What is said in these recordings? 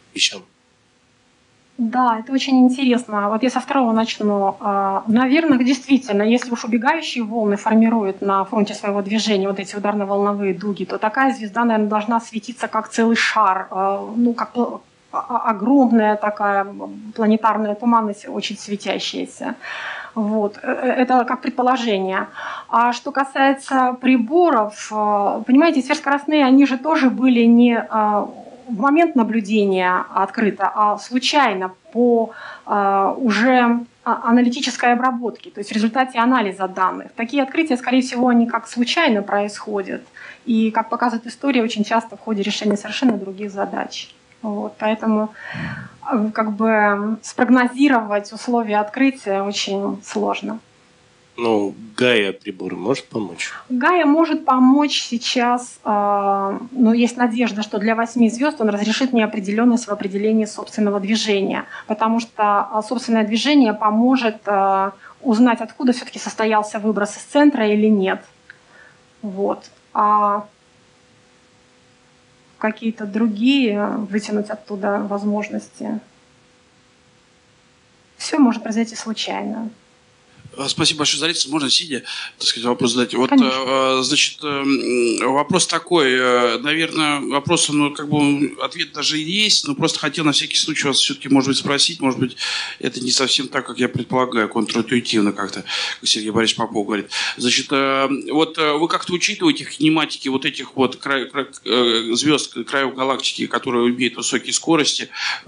вещам. Да, это очень интересно. Вот я со второго начну. Наверное, действительно, если уж убегающие волны формируют на фронте своего движения вот эти ударно-волновые дуги, то такая звезда, наверное, должна светиться как целый шар, ну, как огромная такая планетарная туманность, очень светящаяся. Вот. Это как предположение. А что касается приборов, понимаете, сверхскоростные, они же тоже были не в момент наблюдения открыто, а случайно по уже аналитической обработке, то есть в результате анализа данных. Такие открытия, скорее всего, они как случайно происходят. И, как показывает история, очень часто в ходе решения совершенно других задач. Вот, поэтому как бы спрогнозировать условия открытия очень сложно. Ну, Гайа прибор может помочь? Гайа может помочь сейчас, но есть надежда, что для 8 звезд он разрешит неопределенность в определении собственного движения, потому что собственное движение поможет узнать, откуда все-таки состоялся выброс из центра или нет. Вот. А какие-то другие вытянуть оттуда возможности. Все может произойти случайно. Спасибо большое за лекцию. Можно сидя, так сказать, вопрос задать? Вот, значит, вопрос такой, наверное, вопрос, ну, как бы ответ даже и есть, но просто хотел на всякий случай вас все-таки, может быть, спросить, может быть, это не совсем так, как я предполагаю, контринтуитивно как-то, как Сергей Борисович Попов говорит. Значит, вот вы как-то учитываете в кинематике вот этих вот звезд, краев галактики, которые имеют высокие скорости,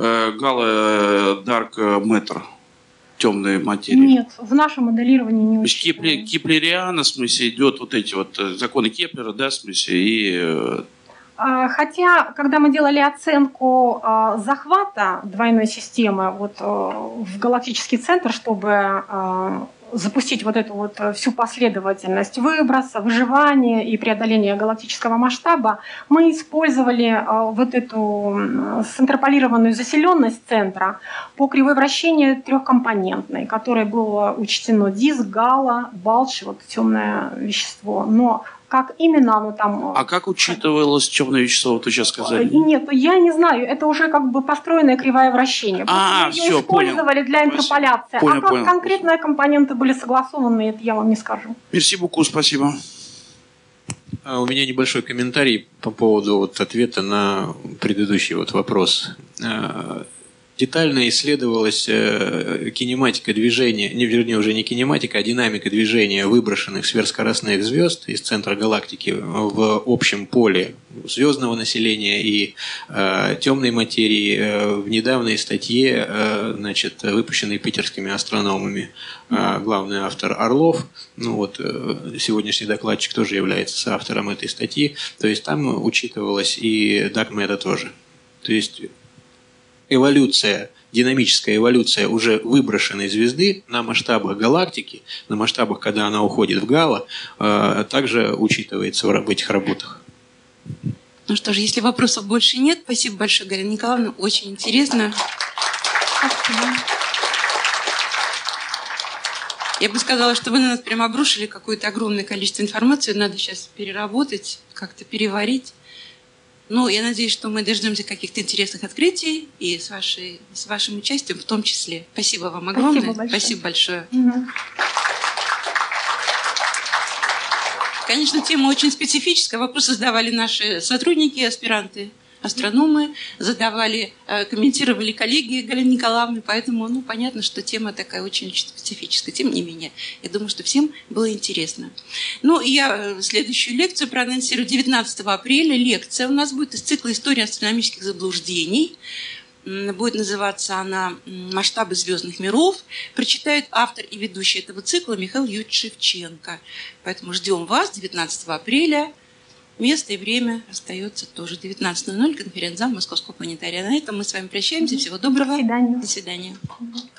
Гала, Дарк Мэттер? Темные материи. Нет, в нашем моделировании не учитываем. То есть кеплериано, в смысле, идет вот эти вот законы Кеплера, да, в смысле, и... Хотя, когда мы делали оценку захвата двойной системы вот, в галактический центр, чтобы запустить вот эту вот всю последовательность выброса, выживания и преодоления галактического масштаба, мы использовали вот эту синтерполированную заселенность центра по кривой вращения трехкомпонентной, которой было учтено диск, гала, балч, вот темное вещество. Но как именно оно там... А как учитывалось темное вещество, вот вы сейчас сказали? Нет, я не знаю, это уже как бы построенная кривая вращения. Все, использовали понял. для интерполяции. Понял. Конкретные компоненты были согласованы, это я вам не скажу. Мерси буку, спасибо. У меня небольшой комментарий по поводу вот ответа на предыдущий вот вопрос. Детально исследовалась кинематика движения, вернее уже не кинематика, а динамика движения выброшенных сверхскоростных звезд из центра галактики в общем поле звездного населения и темной материи в недавней статье, значит, выпущенной питерскими астрономами. Главный автор Орлов, ну вот сегодняшний докладчик тоже является соавтором этой статьи, то есть там учитывалась и Dark Matter тоже. То есть эволюция, динамическая эволюция уже выброшенной звезды на масштабах галактики, на масштабах, когда она уходит в гало, также учитывается в этих работах. Ну что ж, если вопросов больше нет, спасибо большое, Галина Николаевна, очень интересно. Спасибо. Я бы сказала, что вы на нас прямо обрушили какое-то огромное количество информации, надо сейчас переработать, как-то переварить. Ну, я надеюсь, что мы дождемся каких-то интересных открытий и с вашим участием в том числе. Спасибо вам огромное. Спасибо большое. Угу. Конечно, тема очень специфическая. Вопросы задавали наши сотрудники, аспиранты, астрономы, комментировали коллеги Галины Николаевны, поэтому, ну, понятно, что тема такая очень-очень специфическая. Тем не менее, я думаю, что всем было интересно. Ну, и я следующую лекцию проанонсирую 19 апреля. Лекция у нас будет из цикла «История астрономических заблуждений». Будет называться она «Масштабы звездных миров». Прочитает автор и ведущий этого цикла Михаил Юрьевич Шевченко. Поэтому ждем вас 19 апреля. Место и время остается тоже 19:00, конференц-зал Московского планетария. На этом мы с вами прощаемся. Всего доброго. До свидания. До свидания.